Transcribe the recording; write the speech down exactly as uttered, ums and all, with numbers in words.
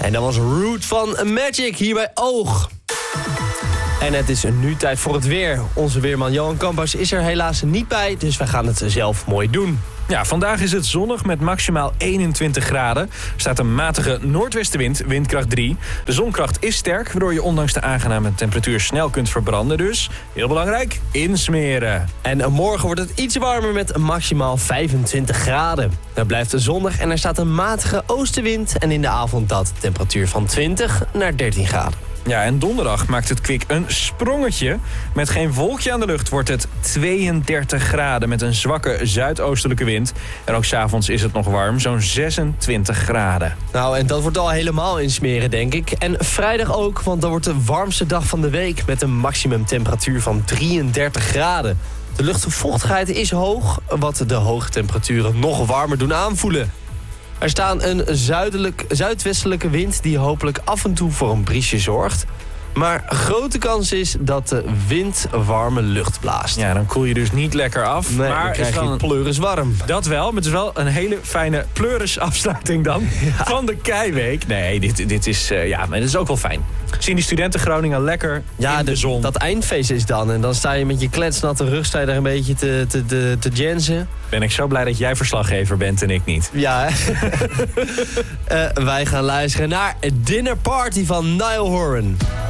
En dat was Root van Magic hier bij Oog. En het is nu tijd voor het weer. Onze weerman Johan Kampas is er helaas niet bij, dus wij gaan het zelf mooi doen. Ja, vandaag is het zonnig met maximaal eenentwintig graden. Er staat een matige noordwestenwind, windkracht drie. De zonkracht is sterk, waardoor je ondanks de aangename temperatuur snel kunt verbranden. Dus, heel belangrijk, insmeren. En morgen wordt het iets warmer met maximaal vijfentwintig graden. Het blijft zonnig en er staat een matige oostenwind. En in de avond daalt de temperatuur van twintig naar dertien graden. Ja, en donderdag maakt het kwik een sprongetje. Met geen wolkje aan de lucht wordt het tweeëndertig graden met een zwakke zuidoostelijke wind. En ook 's avonds is het nog warm, zo'n zesentwintig graden. Nou, en dat wordt al helemaal insmeren, denk ik. En vrijdag ook, want dan wordt de warmste dag van de week met een maximumtemperatuur van drieëndertig graden. De luchtvochtigheid is hoog, wat de hoge temperaturen nog warmer doen aanvoelen. Er staat een zuidelijk, zuidwestelijke wind die hopelijk af en toe voor een briesje zorgt. Maar grote kans is dat de wind warme lucht blaast. Ja, dan koel je dus niet lekker af. Nee, maar dan krijg je een... pleuris warm. Dat wel, maar het is wel een hele fijne pleurisafsluiting dan ja. van de Keiweek. Nee, dit, dit is, uh, ja, maar dit is ook wel fijn. Zien die studenten Groningen lekker ja, in de, de zon. Dat eindfeest is dan. En dan sta je met je kletsnatte rug sta je daar een beetje te, te, te, te jansen. Ben ik zo blij dat jij verslaggever bent en ik niet. Ja, hè? uh, wij gaan luisteren naar Dinner Party van Niall Horan.